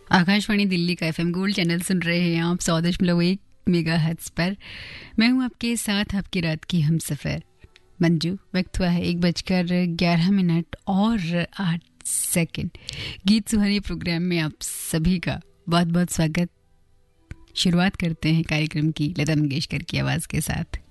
आकाशवाणी दिल्ली का FM gold channel सुन रहे हैं आप 100.1 मेगाहर्ट्ज पर। मैं हूं आपके साथ, आपकी रात की हम सफ़र मंजू। वक्त हुआ है 1:11 और 8 सेकंड। गीत सुहानी प्रोग्राम में आप सभी का बहुत बहुत स्वागत। शुरुआत करते हैं कार्यक्रम की लता मंगेशकर की आवाज़ के साथ।